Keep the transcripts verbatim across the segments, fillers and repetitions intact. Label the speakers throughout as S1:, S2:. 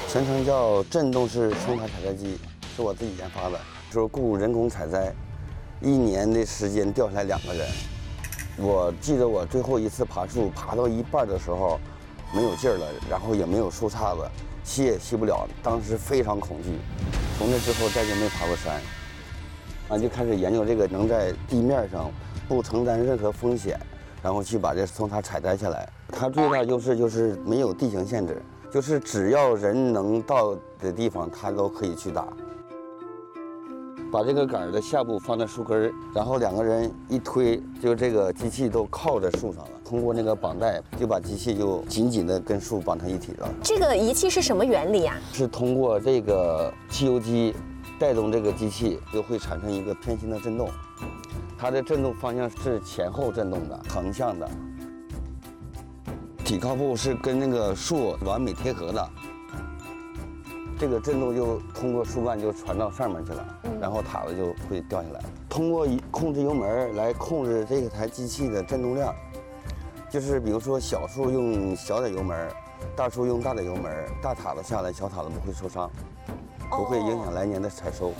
S1: 全称叫震动式松塔采摘机，是我自己研发的。说雇人工采摘，一年的时间钓下来两个人。我记得我最后一次爬树，爬到一半的时候，没有劲儿了，然后也没有树杈子，吸也吸不了，当时非常恐惧。从那之后再就没爬过山，啊，就开始研究这个能在地面上不承担任何风险，然后去把这松塔采摘下来。它最大优势就是没有地形限制。就是只要人能到的地方，它都可以去打。把这个杆的下部放在树根，然后两个人一推，就这个机器都靠在树上了。通过那个绑带，就把机器就紧紧的跟树绑成一体了。
S2: 这个仪器是什么原理啊？
S1: 是通过这个汽油机带动这个机器，就会产生一个偏心的震动。它的震动方向是前后震动的，横向的。体靠部是跟那个树完美贴合的，这个震动就通过树干就传到上面去了，然后塔子就会掉下来。通过控制油门来控制这个台机器的震动量，就是比如说小树用小点油门，大树用大的油门，大塔子下来，小塔子不会受伤，不会影响来年的采收。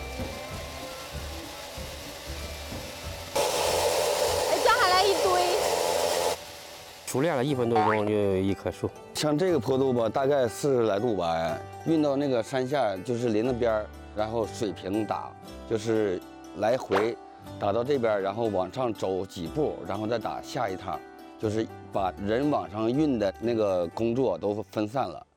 S2: 哎，掉下来一堆。
S3: 熟练了一分多钟就有一棵树。
S1: 像这个坡度吧，大概四十来度吧，运到那个山下，就是林子边儿，然后水平打，就是来回打到这边，然后往上走几步，然后再打下一趟，就是把人往上运的那个工作都分散了。